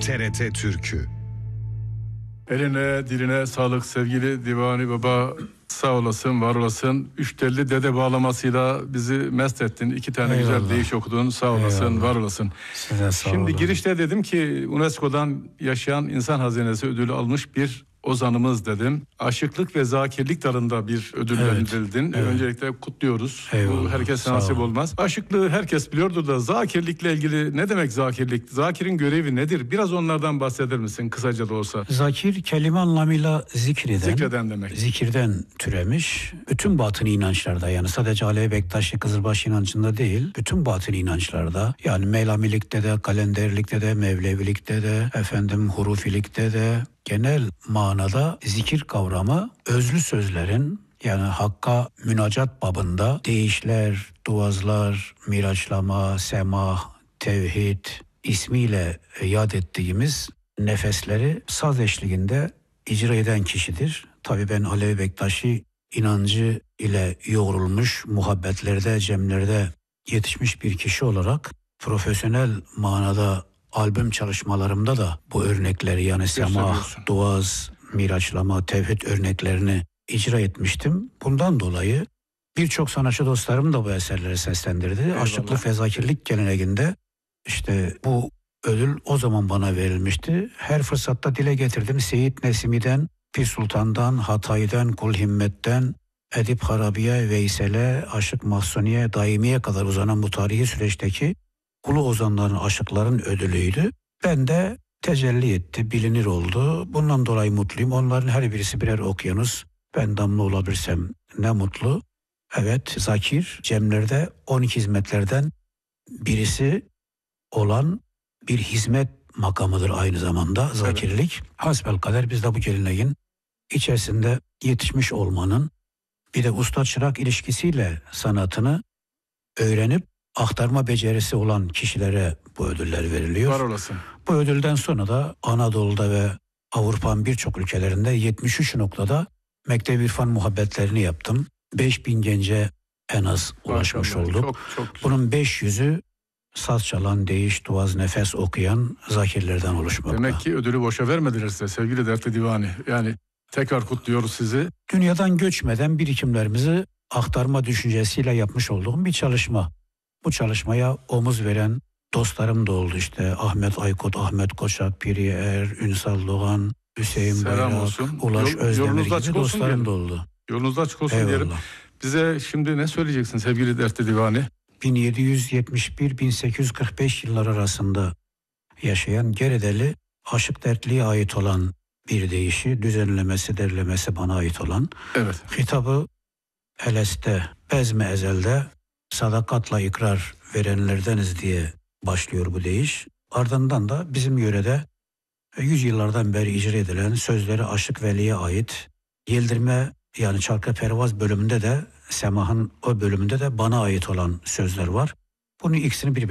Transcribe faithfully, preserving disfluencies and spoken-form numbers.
T R T Türkü. Eline diline sağlık sevgili Divani Baba, sağ olasın, var olasın. Üç telli dede bağlamasıyla bizi mest ettin. İki tane Eyvallah. güzel deyiş okudun, sağ olasın, Eyvallah. var olasın. Size sağ Şimdi olun. girişte dedim ki UNESCO'dan yaşayan insan hazinesi ödülü almış bir ozanımız dedim. Aşıklık ve zakirlik dalında bir ödüllendirildin. Evet, evet. Öncelikle kutluyoruz. Eyvallah, Bu herkese sağ nasip olun. olmaz. Aşıklığı herkes biliyordur da zakirlikle ilgili ne demek zakirlik? Zakirin görevi nedir? Biraz onlardan bahseder misin kısaca da olsa? Zakir kelime anlamıyla zikreden, Zikreden demek. zikirden türemiş. Bütün batını inançlarda, yani sadece Alevi Bektaşi Kızılbaş inancında değil, bütün batını inançlarda, yani Meylamilikte de, kalenderlikte de, Mevlevilikte de, efendim hurufilikte de, genel manada zikir kavramı özlü sözlerin, yani Hakk'a münacat babında deyişler, duazlar, miraçlama, semah, tevhid ismiyle yad ettiğimiz nefesleri saz eşliğinde icra eden kişidir. Tabii ben Alevi Bektaşi inancı ile yoğrulmuş, muhabbetlerde, cemlerde yetişmiş bir kişi olarak profesyonel manada albüm çalışmalarımda da bu örnekleri, yani semah, Gösteriyorsun. duaz, miraçlama, tevhid örneklerini icra etmiştim. Bundan dolayı birçok sanatçı dostlarım da bu eserleri seslendirdi. Eyvallah. Aşıklık ve zakirlik geleneğinde işte bu ödül o zaman bana verilmişti. Her fırsatta dile getirdim. Seyit Nesimi'den, Pir Sultan'dan, Hatay'dan, Kul Himmet'ten, Edip Harabi'ye, Veysel'e, Aşık Mahsuni'ye, Daimi'ye kadar uzanan bu tarihi süreçteki ulu ozanların, aşıkların ödülüydü. Ben de tecelli etti, bilinir oldu. Bundan dolayı mutluyum. Onların her birisi birer okyanus. Ben damla olabilsem ne mutlu. Evet, zakir, cemlerde on iki hizmetlerden birisi olan bir hizmet makamıdır aynı zamanda zakirlik. Evet. Hasbelkader biz de bu geleneğin içerisinde yetişmiş olmanın, bir de usta çırak ilişkisiyle sanatını öğrenip aktarma becerisi olan kişilere bu ödüller veriliyor. Var olasın. Bu ödülden sonra da Anadolu'da ve Avrupa'nın birçok ülkelerinde yetmiş üç noktada Mektep-i İrfan muhabbetlerini yaptım. beş bin gence en az ulaşmış Maşallah, olduk. Çok, çok güzel. Bunun beş yüzü saz çalan, deyiş, duaz, nefes okuyan zakirlerden oluşmakta. Demek ki ödülü boşa vermediler size sevgili Dertli Divani. Yani tekrar kutluyoruz sizi. Dünyadan göçmeden birikimlerimizi aktarma düşüncesiyle yapmış olduğum bir çalışma. Bu çalışmaya omuz veren dostlarım da oldu işte. Ahmet Aykut, Ahmet Koçak, Piri Er, Ünsal Doğan, Hüseyin Selam Bayrak, olsun. Ulaş Yol- Özdemir yolunuz gibi açık olsun dostlarım diyelim. da oldu. Yolunuz açık olsun Eyvallah. diyelim. Bize şimdi ne söyleyeceksin sevgili Dertli Divani? bin yedi yüz yetmiş bir - bin sekiz yüz kırk beş yıllar arasında yaşayan Geredeli Aşık Dertli'ye ait olan bir deyişi, düzenlemesi, derlemesi bana ait olan. Evet. Hitabı Eleste, bezme ezelde sadakatla ikrar verenlerdeniz diye başlıyor bu deyiş. Ardından da bizim yörede yüz yıllardan beri icra edilen sözleri Aşık Veli'ye ait Yeldirme, yani Çarkı Pervaz bölümünde de, Semah'ın o bölümünde de bana ait olan sözler var. Bunun ikisini bir